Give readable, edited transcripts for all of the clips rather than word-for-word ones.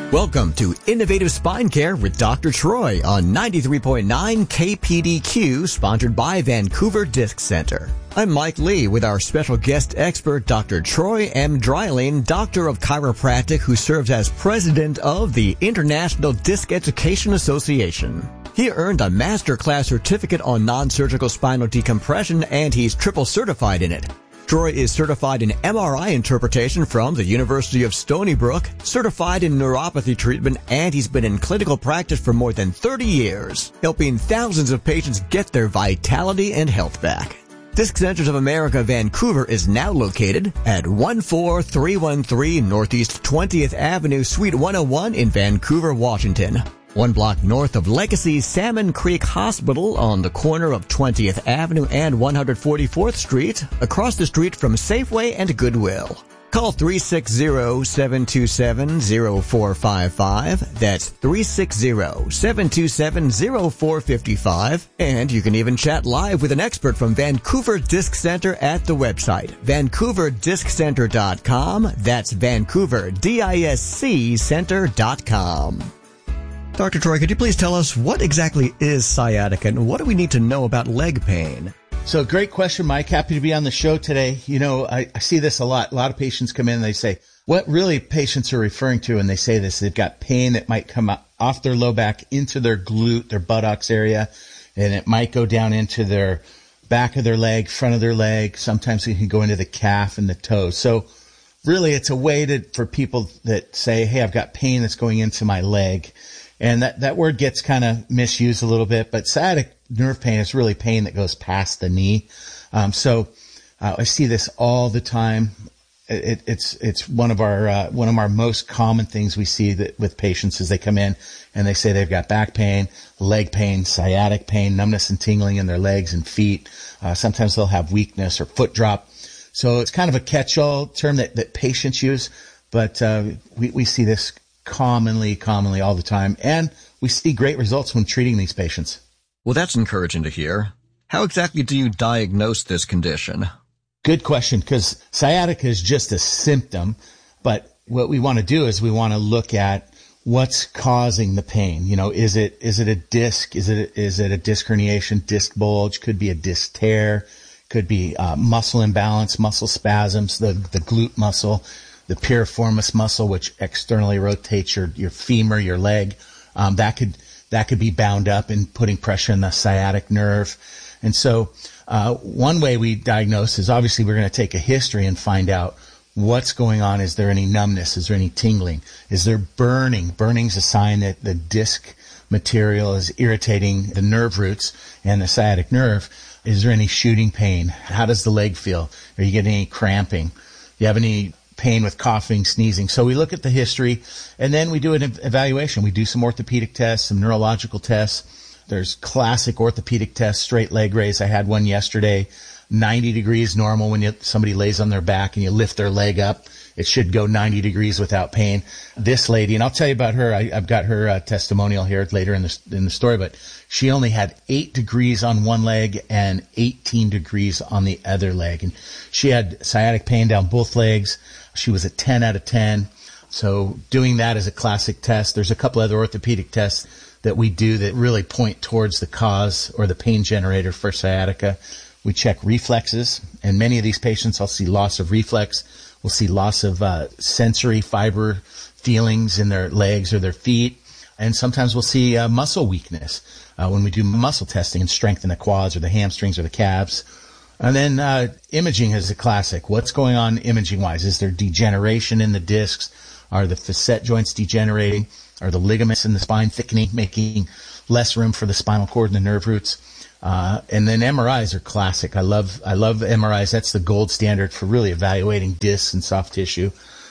Welcome to Innovative Spine Care with Dr. Troy on 93.9 KPDQ, sponsored by Vancouver Disc Center. I'm Mike Lee with our special guest expert, Dr. Troy M. Dreiling, Doctor of Chiropractic, who serves as President of the International Disc Education Association. He earned a masterclass certificate on non-surgical spinal decompression, and he's triple certified in it. Troy is certified in MRI interpretation from the University of Stony Brook, certified in neuropathy treatment, and he's been in clinical practice for more than 30 years, helping thousands of patients get their vitality and health back. Disc Centers of America Vancouver is now located at 14313 Northeast 20th Avenue, Suite 101 in Vancouver, Washington. 1 block north of Legacy Salmon Creek Hospital on the corner of 20th Avenue and 144th Street, across the street from Safeway and Goodwill. Call 360-727-0455. That's 360-727-0455. And you can even chat live with an expert from Vancouver Disc Center at the website, VancouverDiscCenter.com. That's Vancouver, DISC Center.com. Dr. Troy, could you please tell us what exactly is sciatica and what do we need to know about leg pain? So great question, Mike. Happy to be on the show today. You know, I see this a lot. A lot of patients come in and they say, what really patients are referring to when they say this, they've got pain that might come off their low back into their glute, their buttocks area, and it might go down into their back of their leg, front of their leg. Sometimes it can go into the calf and the toes. So really it's a way for people that say, hey, I've got pain that's going into my leg. And that word gets kind of misused a little bit, but sciatic nerve pain is really pain that goes past the knee. So I see this all the time. It's one of our most common things we see that with patients as they come in and they say they've got back pain, leg pain, sciatic pain, numbness and tingling in their legs and feet. Sometimes they'll have weakness or foot drop. So it's kind of a catch-all term that patients use, but we see this commonly all the time, and we see great results when treating these patients. Well, that's encouraging to hear. How exactly do you diagnose this condition? Good question, because sciatica is just a symptom, but what we want to do is we want to look at what's causing the pain. You know, is it a disc? Is it a disc herniation, disc bulge? Could be a disc tear, could be muscle imbalance, muscle spasms, the glute muscle, the piriformis muscle, which externally rotates your femur, your leg. That could be bound up and putting pressure in the sciatic nerve. And so, one way we diagnose is obviously we're going to take a history and find out what's going on. Is there any numbness? Is there any tingling? Is there burning? Burning's a sign that the disc material is irritating the nerve roots and the sciatic nerve. Is there any shooting pain? How does the leg feel? Are you getting any cramping? Do you have any pain with coughing, sneezing? So we look at the history and then we do an evaluation. We do some orthopedic tests, some neurological tests. There's classic orthopedic tests, straight leg raise. I had one yesterday, 90 degrees normal. When somebody lays on their back and you lift their leg up, it should go 90 degrees without pain. This lady, and I'll tell you about her. I've got her testimonial here later in the story, but she only had 8 degrees on one leg and 18 degrees on the other leg. And she had sciatic pain down both legs. She was a 10 out of 10. So doing that is a classic test. There's a couple other orthopedic tests that we do that really point towards the cause or the pain generator for sciatica. We check reflexes, and many of these patients, I'll see loss of reflex. We'll see loss of sensory fiber feelings in their legs or their feet. And sometimes we'll see muscle weakness when we do muscle testing and strengthen the quads or the hamstrings or the calves. And then imaging is a classic. What's going on imaging-wise? Is there degeneration in the discs? Are the facet joints degenerating? Are the ligaments in the spine thickening, making less room for the spinal cord and the nerve roots? And then MRIs are classic. I love MRIs. That's the gold standard for really evaluating discs and soft tissue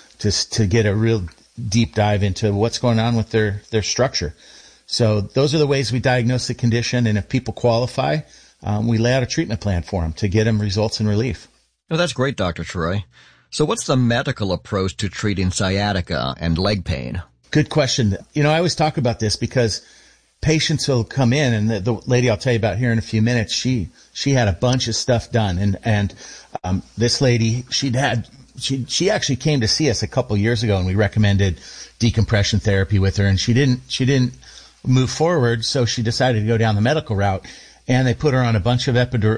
to get a real deep dive into what's going on with their structure. So those are the ways we diagnose the condition. And if people qualify, we lay out a treatment plan for them to get them results and relief. Oh, that's great, Dr. Troy. So what's the medical approach to treating sciatica and leg pain? Good question. You know, I always talk about this because patients will come in, and the lady I'll tell you about here in a few minutes, she had a bunch of stuff done. And this lady, she'd had she actually came to see us a couple years ago, and we recommended decompression therapy with her, and she didn't move forward, so she decided to go down the medical route, and they put her on a bunch of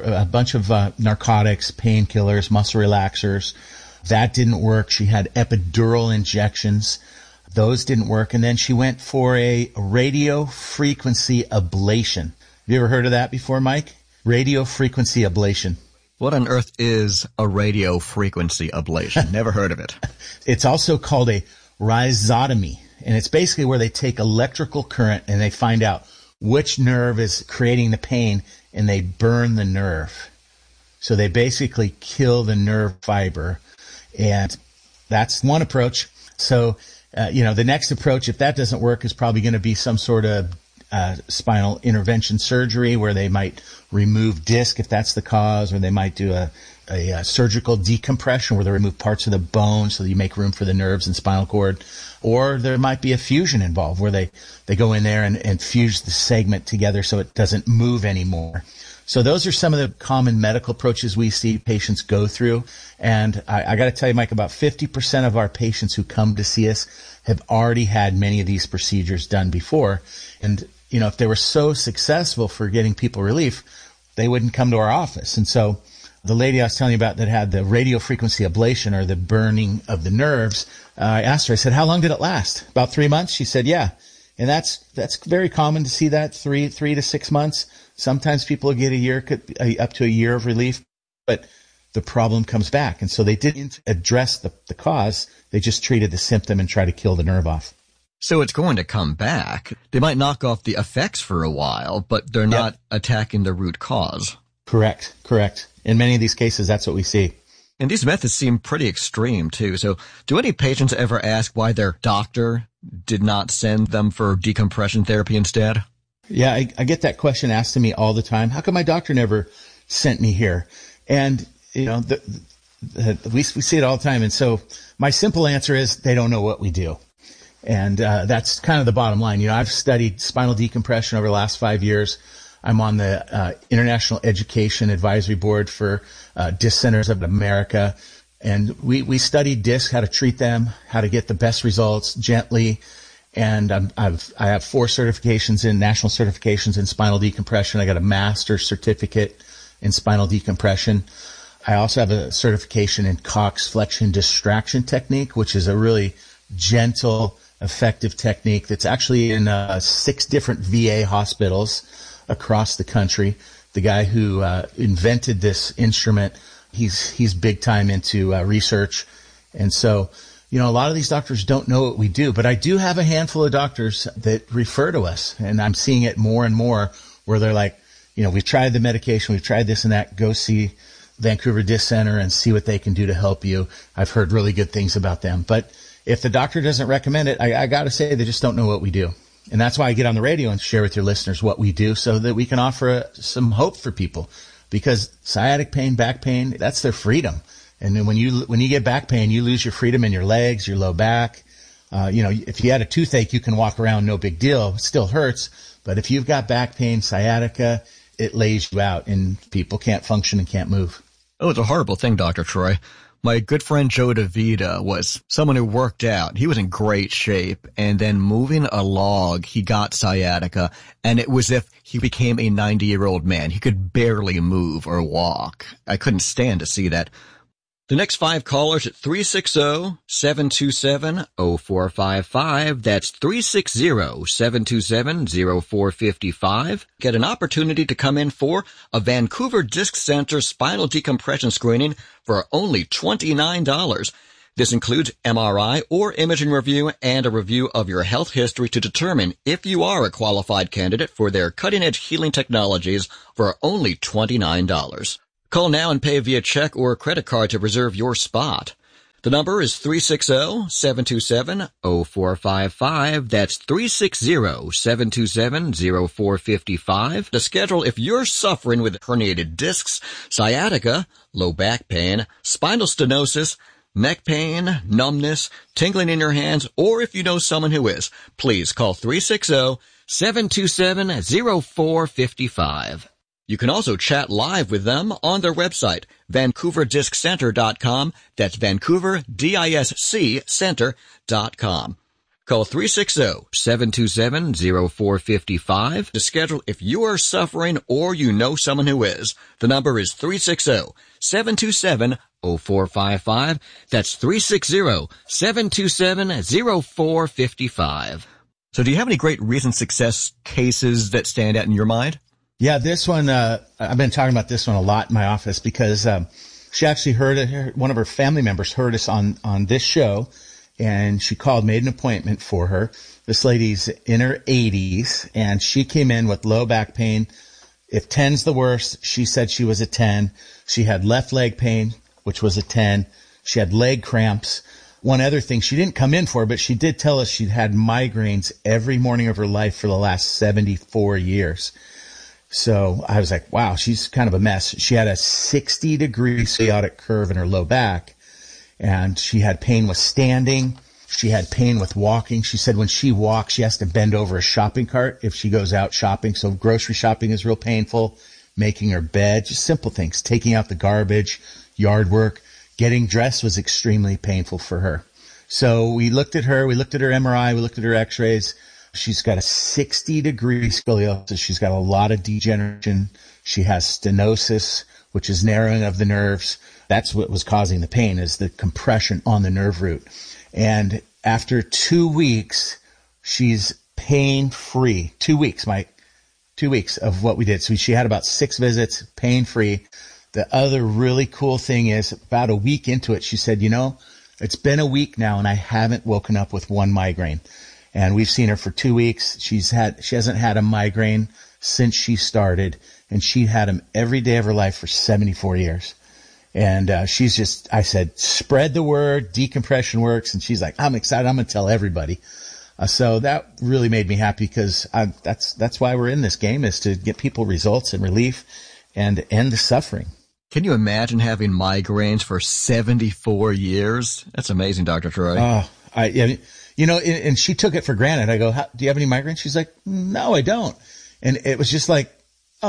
narcotics, painkillers, muscle relaxers. That didn't work. She had epidural injections. Those didn't work. And then she went for a radio frequency ablation. Have you ever heard of that before, Mike? Radio frequency ablation. What on earth is a radio frequency ablation? Never heard of it. It's also called a rhizotomy. And it's basically where they take electrical current and they find out which nerve is creating the pain, and they burn the nerve. So they basically kill the nerve fiber. And that's one approach. So, the next approach, if that doesn't work, is probably going to be some sort of spinal intervention surgery where they might remove disc if that's the cause, or they might do a surgical decompression where they remove parts of the bone so that you make room for the nerves and spinal cord. Or there might be a fusion involved where they go in there and fuse the segment together so it doesn't move anymore. So those are some of the common medical approaches we see patients go through. And I got to tell you, Mike, about 50% of our patients who come to see us have already had many of these procedures done before. And, if they were so successful for getting people relief, they wouldn't come to our office. And so the lady I was telling you about that had the radio frequency ablation, or the burning of the nerves, I asked her, I said, how long did it last? About 3 months? She said, yeah. And that's very common to see that, 3 to 6 months. Sometimes people get a year, up to a year of relief, but the problem comes back. And so they didn't address the cause. They just treated the symptom and tried to kill the nerve off. So it's going to come back. They might knock off the effects for a while, but they're not attacking the root cause. Correct. In many of these cases, that's what we see. And these methods seem pretty extreme, too. So do any patients ever ask why their doctor did not send them for decompression therapy instead? Yeah, I get that question asked to me all the time. How come my doctor never sent me here? And, we see it all the time. And so my simple answer is they don't know what we do. And that's kind of the bottom line. I've studied spinal decompression over the last 5 years. I'm on the International Education Advisory Board for Disc Centers of America. And we study discs, how to treat them, how to get the best results gently. And I have 4 certifications national certifications in spinal decompression. I got a master's certificate in spinal decompression. I also have a certification in Cox flexion distraction technique, which is a really gentle, effective technique that's actually in 6 different VA hospitals across the country. The guy who invented this instrument, he's big time into research. And so, a lot of these doctors don't know what we do, but I do have a handful of doctors that refer to us, and I'm seeing it more and more where they're like, we've tried the medication, we've tried this and that, go see Vancouver Disc Center and see what they can do to help you. I've heard really good things about them. But if the doctor doesn't recommend it, I got to say they just don't know what we do. And that's why I get on the radio and share with your listeners what we do so that we can offer some hope for people. Because sciatic pain, back pain, that's their freedom. And then when you get back pain, you lose your freedom in your legs, your low back. If you had a toothache, you can walk around, no big deal. It still hurts. But if you've got back pain, sciatica, it lays you out and people can't function and can't move. Oh, it's a horrible thing, Dr. Troy. My good friend Joe DeVita was someone who worked out. He was in great shape, and then moving a log, he got sciatica, and it was as if he became a 90-year-old man. He could barely move or walk. I couldn't stand to see that. The next 5 callers at 360-727-0455. That's 360-727-0455. Get an opportunity to come in for a Vancouver Disc Center spinal decompression screening for only $29. This includes MRI or imaging review and a review of your health history to determine if you are a qualified candidate for their cutting-edge healing technologies for only $29. Call now and pay via check or credit card to reserve your spot. The number is 360-727-0455. That's 360-727-0455. To schedule if you're suffering with herniated discs, sciatica, low back pain, spinal stenosis, neck pain, numbness, tingling in your hands, or if you know someone who is, please call 360-727-0455. You can also chat live with them on their website, VancouverDiscCenter.com. That's VancouverDiscCenter.com. Call 360-727-0455 to schedule if you are suffering or you know someone who is. The number is 360-727-0455. That's 360-727-0455. So do you have any great recent success cases that stand out in your mind? Yeah, this one, I've been talking about this one a lot in my office because she actually heard it, one of her family members heard us on this show, and she called, made an appointment for her. This lady's in her 80s, and she came in with low back pain. If 10's the worst, she said she was a 10. She had left leg pain, which was a 10. She had leg cramps. One other thing she didn't come in for, but she did tell us she'd had migraines every morning of her life for the last 74 years. So I was like, wow, she's kind of a mess. She had a 60-degree sciatic curve in her low back, and she had pain with standing. She had pain with walking. She said when she walks, she has to bend over a shopping cart if she goes out shopping. So grocery shopping is real painful. Making her bed, just simple things. Taking out the garbage, yard work, getting dressed was extremely painful for her. So we looked at her. We looked at her MRI. We looked at her x-rays. She's got a 60-degree scoliosis. She's got a lot of degeneration. She has stenosis, which is narrowing of the nerves. That's what was causing the pain, is the compression on the nerve root. And after 2 weeks, she's pain-free. 2 weeks, Mike. 2 weeks of what we did. So she had about 6 visits, pain-free. The other really cool thing is about a week into it, she said, you know, it's been a week now and I haven't woken up with one migraine. And we've seen her for 2 weeks. She hasn't had a migraine since she started, and she had them every day of her life for 74 years. And I said, spread the word, decompression works. And she's like, I'm excited. I'm going to tell everybody. So that really made me happy because that's why we're in this game, is to get people results and relief and end the suffering. Can you imagine having migraines for 74 years? That's amazing, Dr. Troy. Oh, and she took it for granted. I go, do you have any migraines? She's like, no, I don't. And it was just like,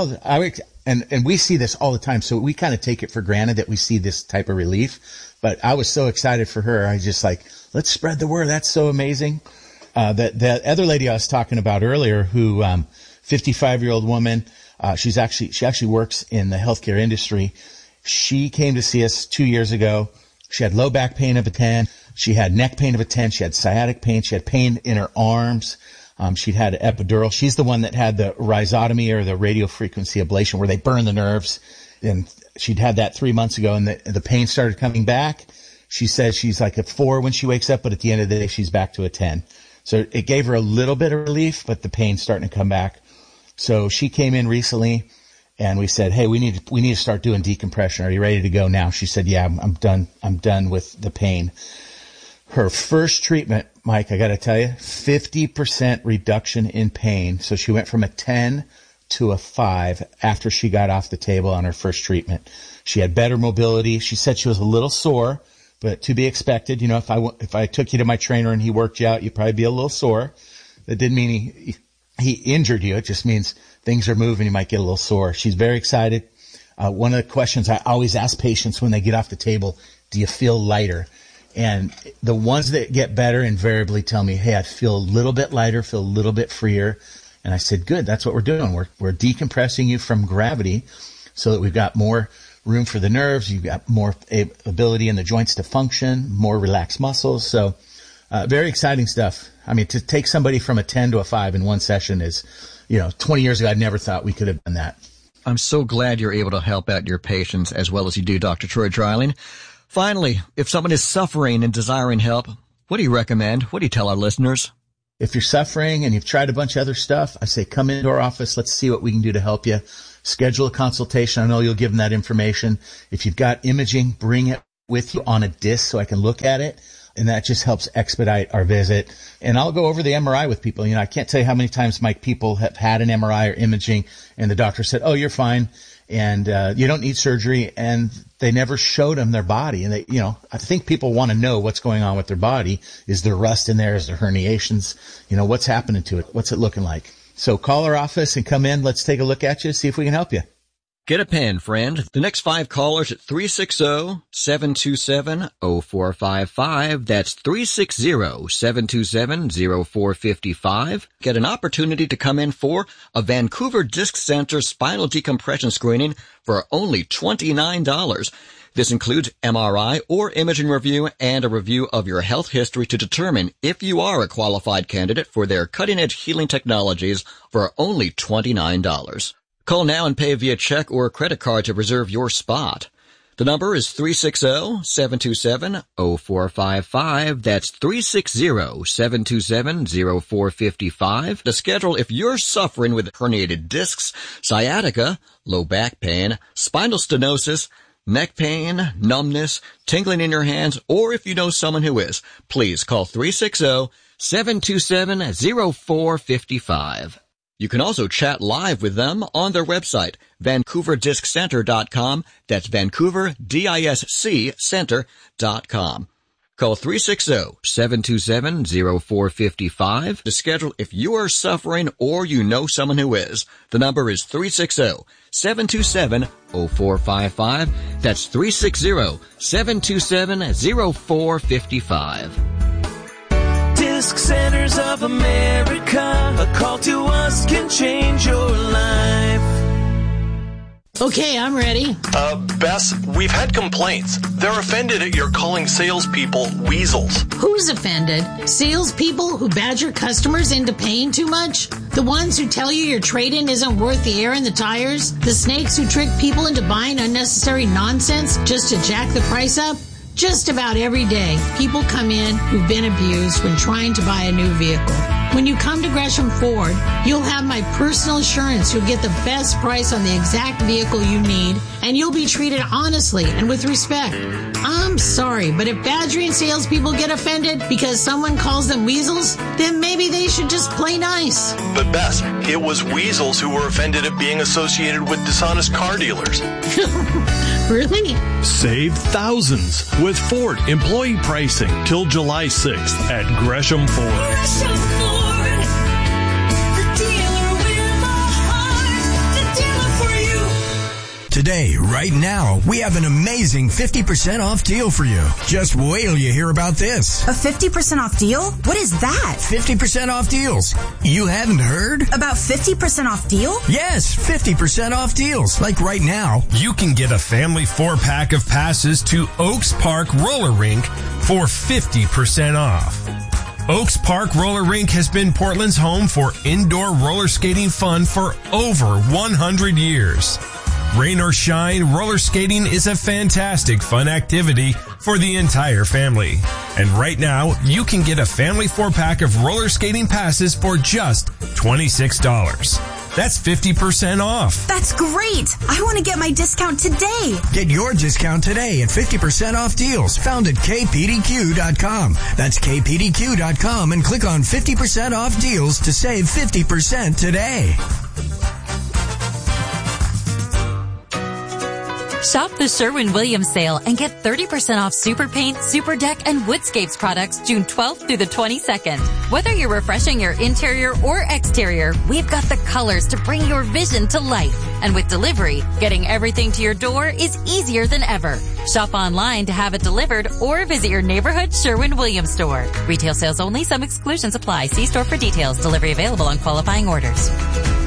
and we see this all the time. So we kind of take it for granted that we see this type of relief. But I was so excited for her. I just like, let's spread the word. That's so amazing. That other lady I was talking about earlier, who, 55-year-old woman, she actually works in the healthcare industry. She came to see us 2 years ago. She had low back pain of a 10. She had neck pain of a 10. She had sciatic pain. She had pain in her arms. She'd had an epidural. She's the one that had the rhizotomy, or the radiofrequency ablation, where they burn the nerves. And she'd had that 3 months ago, and the pain started coming back. She says she's like a 4 when she wakes up, but at the end of the day, she's back to a 10. So it gave her a little bit of relief, but the pain's starting to come back. So she came in recently, and we said, hey, we need to start doing decompression. Are you ready to go now? She said, yeah, I'm done. I'm done with the pain. Her first treatment, Mike, I got to tell you, 50% reduction in pain. So she went from a 10 to a 5 after she got off the table on her first treatment. She had better mobility. She said she was a little sore, but to be expected. You know, if I took you to my trainer and he worked you out, you'd probably be a little sore. That didn't mean he injured you. It just means things are moving. You might get a little sore. She's very excited. One of the questions I always ask patients when they get off the table, do you feel lighter? And the ones that get better invariably tell me, hey, I feel a little bit lighter, feel a little bit freer. And I said, good, that's what we're doing. We're decompressing you from gravity so that we've got more room for the nerves. You've got more ability in the joints to function, more relaxed muscles. So very exciting stuff. I mean, to take somebody from a 10 to a 5 in one session is, 20 years ago, I never thought we could have done that. I'm so glad you're able to help out your patients as well as you do, Dr. Troy Dreiling. Finally, if someone is suffering and desiring help, what do you recommend? What do you tell our listeners? If you're suffering and you've tried a bunch of other stuff, I say come into our office. Let's see what we can do to help you. Schedule a consultation. I know you'll give them that information. If you've got imaging, bring it with you on a disc so I can look at it. And that just helps expedite our visit. And I'll go over the MRI with people. I can't tell you how many times my people have had an MRI or imaging and the doctor said, oh, you're fine. And you don't need surgery. And they never showed them their body. And I think people want to know what's going on with their body. Is there rust in there? Is there herniations? What's happening to it? What's it looking like? So call our office and come in. Let's take a look at you, see if we can help you. Get a pen, friend. The next 5 callers at 360-727-0455. That's 360-727-0455. Get an opportunity to come in for a Vancouver Disc Center spinal decompression screening for only $29. This includes MRI or imaging review and a review of your health history to determine if you are a qualified candidate for their cutting-edge healing technologies for only $29. Call now and pay via check or credit card to reserve your spot. The number is 360-727-0455. That's 360-727-0455. To schedule if you're suffering with herniated discs, sciatica, low back pain, spinal stenosis, neck pain, numbness, tingling in your hands, or if you know someone who is, please call 360-727-0455. You can also chat live with them on their website, VancouverDiscCenter.com. That's VancouverDiscCenter.com. Call 360-727-0455 to schedule if you are suffering or you know someone who is. The number is 360-727-0455. That's 360-727-0455. Disc Centers of America, a call to us can change your life. Okay, I'm ready. Bess, we've had complaints. They're offended at your calling salespeople weasels. Who's offended? Salespeople who badger customers into paying too much? The ones who tell you your trade-in isn't worth the air in the tires? The snakes who trick people into buying unnecessary nonsense just to jack the price up? Just about every day, people come in who've been abused when trying to buy a new vehicle. When you come to Gresham Ford, you'll have my personal assurance you'll get the best price on the exact vehicle you need, and you'll be treated honestly and with respect. I'm sorry, but if badgering salespeople get offended because someone calls them weasels, then maybe they should just play nice. But Bess, it was weasels who were offended at being associated with dishonest car dealers. Really? Save thousands with Ford employee pricing till July 6th at Gresham Ford. Gresham Ford, the dealer with a heart, the dealer for you. Today, right now, we have an amazing 50% off deal for you. Just wait till you hear about this. A 50% off deal? What is that? 50% off deals. You haven't heard? About 50% off deal? Yes, 50% off deals. Like right now. You can get a family 4-pack of passes to Oaks Park Roller Rink for 50% off. Oaks Park Roller Rink has been Portland's home for indoor roller skating fun for over 100 years. Rain or shine, roller skating is a fantastic fun activity for the entire family. And right now, you can get a family 4-pack of roller skating passes for just $26. That's 50% off. That's great. I want to get my discount today. Get your discount today at 50% off deals found at kpdq.com. That's kpdq.com and click on 50% off deals to save 50% today. Shop the Sherwin-Williams sale and get 30% off Super Paint, Super Deck, and Woodscapes products June 12th through the 22nd. Whether you're refreshing your interior or exterior, we've got the colors to bring your vision to life. And with delivery, getting everything to your door is easier than ever. Shop online to have it delivered or visit your neighborhood Sherwin-Williams store. Retail sales only. Some exclusions apply. See store for details. Delivery available on qualifying orders.